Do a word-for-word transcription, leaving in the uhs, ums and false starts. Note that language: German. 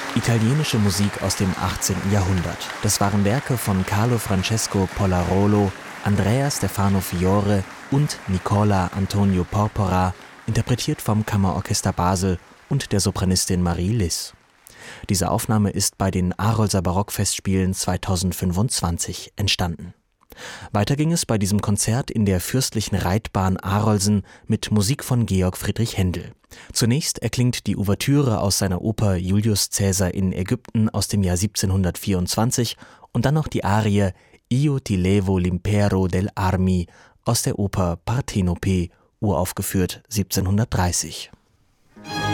Italienische Musik aus dem achtzehnten. Jahrhundert. Das waren Werke von Carlo Francesco Polarolo, Andrea Stefano Fiore und Nicola Antonio Porpora, interpretiert vom Kammerorchester Basel und der Sopranistin Marie Liss. Diese Aufnahme ist bei den Arolser Barockfestspielen zweitausendfünfundzwanzig entstanden. Weiter ging es bei diesem Konzert in der Fürstlichen Reitbahn Arolsen mit Musik von Georg Friedrich Händel. Zunächst erklingt die Ouvertüre aus seiner Oper Julius Caesar in Ägypten aus dem Jahr siebzehnhundertvierundzwanzig und dann noch die Arie Io ti levo l'impero del armi aus der Oper Partenope, uraufgeführt siebzehnhundertdreißig.